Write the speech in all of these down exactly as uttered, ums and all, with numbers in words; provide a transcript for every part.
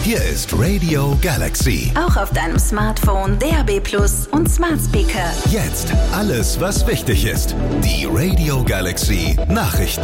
Hier ist Radio Galaxy. Auch auf deinem Smartphone, D A B Plus und Smart Speaker. Jetzt alles, was wichtig ist. Die Radio Galaxy Nachrichten.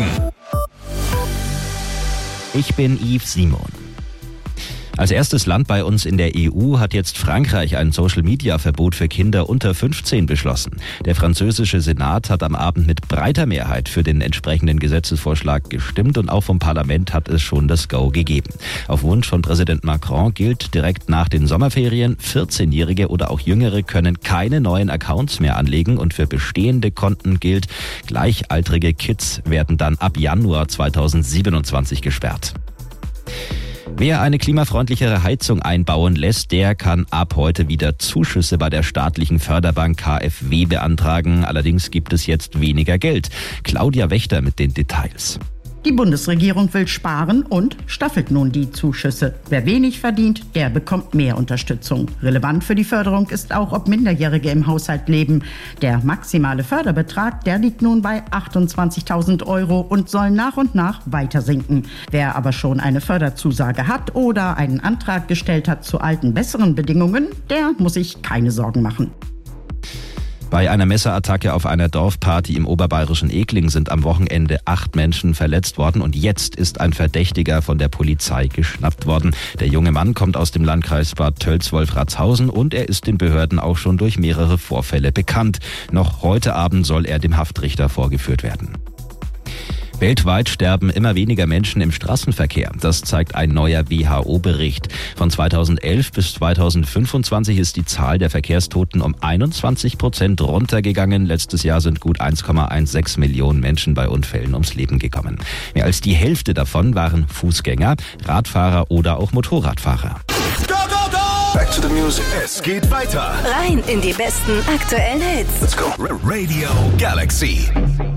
Ich bin Yves Simon. Als erstes Land bei uns in der E U hat jetzt Frankreich ein Social-Media-Verbot für Kinder unter fünfzehn beschlossen. Der französische Senat hat am Abend mit breiter Mehrheit für den entsprechenden Gesetzesvorschlag gestimmt und auch vom Parlament hat es schon das Go gegeben. Auf Wunsch von Präsident Macron gilt direkt nach den Sommerferien, vierzehnjährige oder auch Jüngere können keine neuen Accounts mehr anlegen und für bestehende Konten gilt, gleichaltrige Kids werden dann ab Januar zweitausendsiebenundzwanzig gesperrt. Wer eine klimafreundlichere Heizung einbauen lässt, der kann ab heute wieder Zuschüsse bei der staatlichen Förderbank K f W beantragen. Allerdings gibt es jetzt weniger Geld. Claudia Wächter mit den Details. Die Bundesregierung will sparen und staffelt nun die Zuschüsse. Wer wenig verdient, der bekommt mehr Unterstützung. Relevant für die Förderung ist auch, ob Minderjährige im Haushalt leben. Der maximale Förderbetrag, der liegt nun bei achtundzwanzigtausend Euro und soll nach und nach weiter sinken. Wer aber schon eine Förderzusage hat oder einen Antrag gestellt hat zu alten, besseren Bedingungen, der muss sich keine Sorgen machen. Bei einer Messerattacke auf einer Dorfparty im oberbayerischen Egling sind am Wochenende acht Menschen verletzt worden und jetzt ist ein Verdächtiger von der Polizei geschnappt worden. Der junge Mann kommt aus dem Landkreis Bad Tölz-Wolfratshausen und er ist den Behörden auch schon durch mehrere Vorfälle bekannt. Noch heute Abend soll er dem Haftrichter vorgeführt werden. Weltweit sterben immer weniger Menschen im Straßenverkehr. Das zeigt ein neuer W H O-Bericht. Von zweitausendelf bis zweitausendfünfundzwanzig ist die Zahl der Verkehrstoten um einundzwanzig Prozent runtergegangen. Letztes Jahr sind gut eins Komma sechzehn Millionen Menschen bei Unfällen ums Leben gekommen. Mehr als die Hälfte davon waren Fußgänger, Radfahrer oder auch Motorradfahrer. Go, go, go! Back to the music. Es geht weiter. Rein in die besten aktuellen Hits. Let's go. Radio Galaxy.